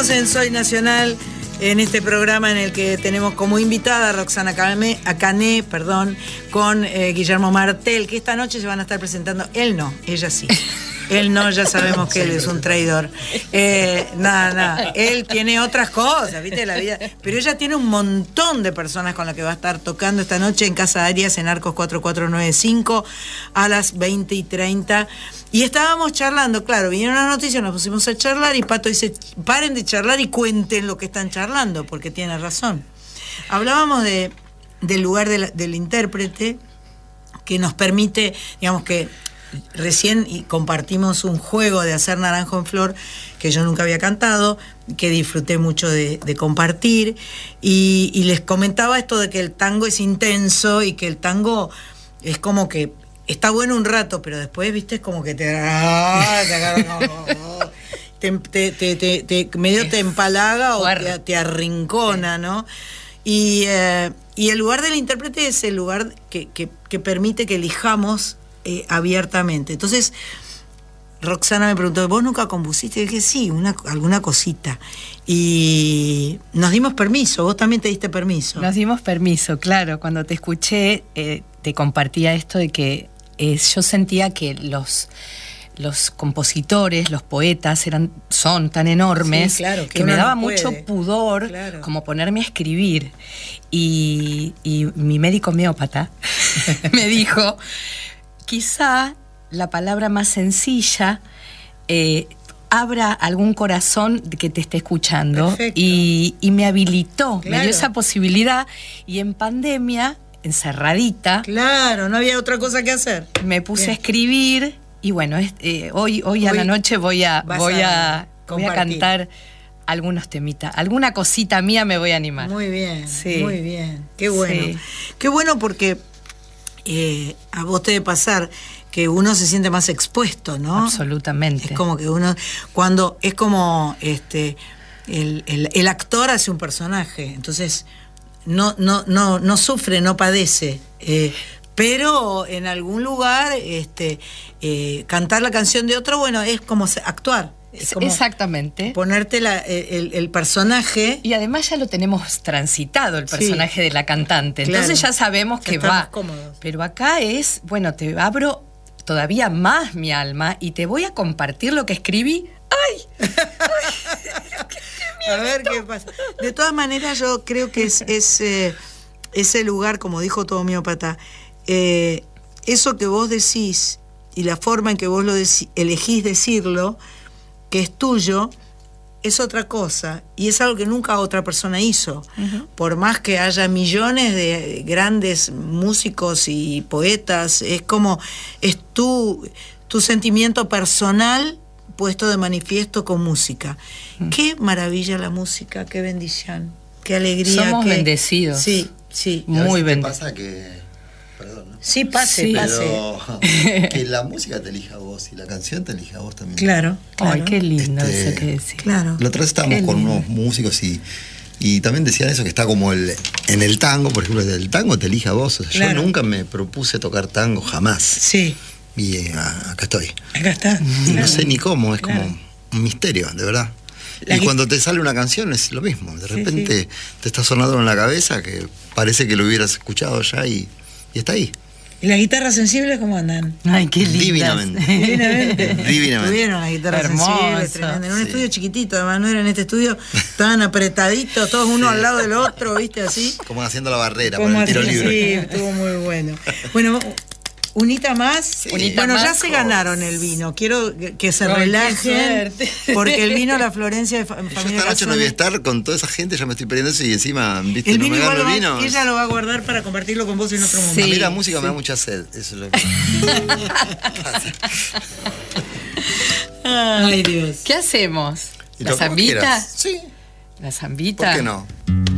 Seguimos en Soy Nacional, en este programa en el que tenemos como invitada a Roxana Cané, con Guillermo Martel, que esta noche se van a estar presentando. Él no, ella sí. Él no, ya sabemos que él es un traidor. Nada. Él tiene otras cosas, ¿viste? La vida. Pero ella tiene un montón de personas con las que va a estar tocando esta noche en Casa Arias, en Arcos 4495, a las 20:30. Y estábamos charlando, claro, vinieron las noticias, nos pusimos a charlar y Pato dice, paren de charlar y cuenten lo que están charlando, porque tiene razón. Hablábamos del lugar del intérprete, que nos permite, digamos que recién compartimos un juego de hacer Naranjo en Flor que yo nunca había cantado, que disfruté mucho de compartir, y les comentaba esto de que el tango es intenso y que el tango es como que está bueno un rato, pero después, viste, es como que te medio te empalaga o te arrincona, ¿no? Y el lugar del intérprete es el lugar que permite que elijamos abiertamente. Entonces Roxana me preguntó, ¿vos nunca compusiste? Y dije, sí, alguna cosita. Y nos dimos permiso, vos también te diste permiso. Nos dimos permiso, claro. Cuando te escuché, te compartía esto de que yo sentía que los compositores, los poetas son tan enormes, sí, claro, que me daba mucho pudor, claro, como ponerme a escribir. Y mi médico homeópata me dijo, quizá la palabra más sencilla abra algún corazón que te esté escuchando. Y me habilitó, claro, me dio esa posibilidad. Y en pandemia, encerradita, claro, no había otra cosa que hacer, me puse a escribir. Y bueno, hoy a la noche voy a cantar algunos temitas. Alguna cosita mía me voy a animar. Muy bien, sí, muy bien. Qué bueno. Sí. Qué bueno porque a vos te debe pasar que uno se siente más expuesto, ¿no? Absolutamente. Es como que uno, cuando es como el actor hace un personaje, entonces no sufre, no padece. Pero en algún lugar cantar la canción de otro, bueno, es como actuar. Es como exactamente. Ponerte el personaje. Y además ya lo tenemos transitado, el personaje, sí, de la cantante. Entonces, claro, ya sabemos que va. Cómodos. Pero acá es, bueno, te abro todavía más mi alma y te voy a compartir lo que escribí. ¡Ay! A ver qué pasa. De todas maneras, yo creo que es ese lugar, como dijo tu homeópata, eso que vos decís y la forma en que vos elegís decirlo, que es tuyo, es otra cosa, y es algo que nunca otra persona hizo. Uh-huh. Por más que haya millones de grandes músicos y poetas, es como es tu sentimiento personal puesto de manifiesto con música. Uh-huh. Qué maravilla la música, qué bendición, qué alegría. Somos bendecidos. Sí, muy bendecidos. Pasa que perdón, ¿no? Sí, pase. Pero que la música te elija a vos y la canción te elija a vos también. Claro. Ay, qué lindo eso que decís. Claro. La otra vez estábamos con unos músicos y también decían eso, que está como en el tango, por ejemplo, el tango te elija a vos. O sea, claro, yo nunca me propuse tocar tango, jamás. Sí. Y acá estoy. Acá está. Y no sé ni cómo, es como un misterio, de verdad. Y cuando te sale una canción es lo mismo. De repente te está sonando en la cabeza que parece que lo hubieras escuchado ya y está ahí. ¿Y las guitarras sensibles cómo andan? Ay, qué lindas. Divinamente. Tuvieron las guitarras sensibles, tremendo. En un estudio chiquitito, además no era en este estudio, estaban apretaditos, todos uno al lado del otro, ¿viste? Así. Como haciendo la barrera para el tiro libre. Sí, estuvo muy bueno. Bueno, unita más. Sí. Bueno, ya se ganaron el vino. Quiero que se relajen. Porque el vino, la Florencia de familia. Yo esta noche no voy a estar con toda esa gente, ya me estoy perdiendo eso y encima, viste, el no vino me gano el vino. Ella lo va a guardar para compartirlo con vos en otro momento. A mí la música me da mucha sed. Eso es lo que Ay, Dios. ¿Qué hacemos? ¿Y ¿La zambita? Sí. ¿La zambita? ¿Por qué no?